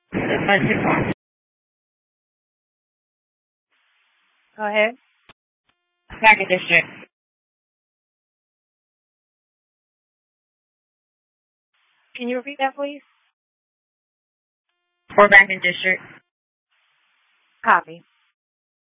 Go ahead. Second district. Can you repeat that, please? For Back in district. Copy.